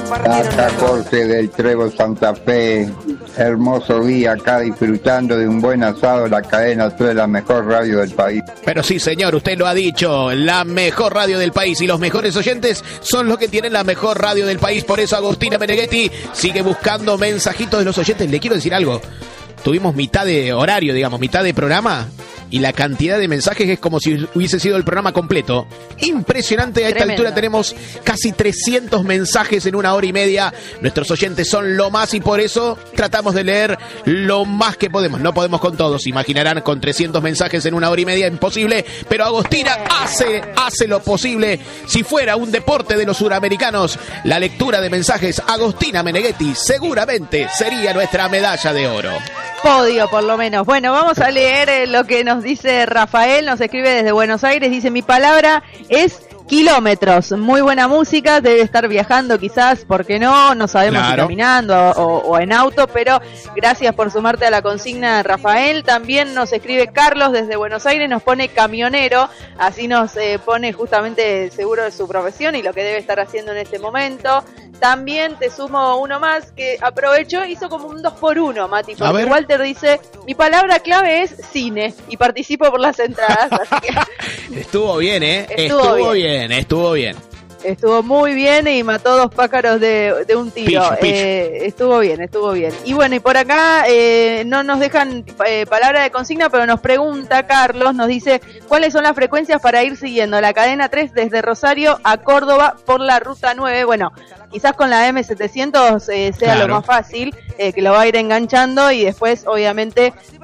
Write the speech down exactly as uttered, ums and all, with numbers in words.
Acá Jorge del Trevo Santa Fe, hermoso día acá disfrutando de un buen asado, la cadena tres, la mejor radio del país. Pero sí, señor, usted lo ha dicho, la mejor radio del país y los mejores oyentes son los que tienen la mejor radio del país. Por eso Agostina Meneghetti sigue buscando mensajitos de los oyentes. Le quiero decir algo, tuvimos mitad de horario, digamos, mitad de programa, y la cantidad de mensajes es como si hubiese sido el programa completo. Impresionante, a esta Tremendo. altura tenemos casi trescientos mensajes en una hora y media. Nuestros oyentes son lo más y por eso tratamos de leer lo más que podemos. No podemos con todos, imaginarán, con trescientos mensajes en una hora y media, imposible. Pero Agostina hace, hace lo posible. Si fuera un deporte de los suramericanos, la lectura de mensajes, Agostina Meneghetti seguramente sería nuestra medalla de oro. Podio, por lo menos. Bueno, vamos a leer eh, lo que nos dice Rafael, nos escribe desde Buenos Aires, dice: mi palabra es kilómetros, muy buena música, debe estar viajando quizás, ¿por qué no? No sabemos Claro. si caminando o, o en auto, pero gracias por sumarte a la consigna, Rafael. También nos escribe Carlos desde Buenos Aires, nos pone camionero, así nos eh, pone justamente seguro de su profesión y lo que debe estar haciendo en este momento. También te sumo uno más que aprovechó, hizo como un dos por uno, Mati, A porque ver. Walter dice: mi palabra clave es cine y participo por las entradas, así que Estuvo bien, ¿eh? Estuvo Estuvo bien. bien, estuvo bien. estuvo muy bien y mató dos pájaros de, de un tiro. Pillo, pillo. Eh, estuvo bien, estuvo bien. Y bueno, y por acá eh, no nos dejan eh, palabra de consigna, pero nos pregunta Carlos, nos dice: ¿cuáles son las frecuencias para ir siguiendo la cadena tres desde Rosario a Córdoba por la ruta nueve? Bueno, quizás con la eme setecientos eh, sea Claro. lo más fácil, eh, que lo va a ir enganchando y después, obviamente,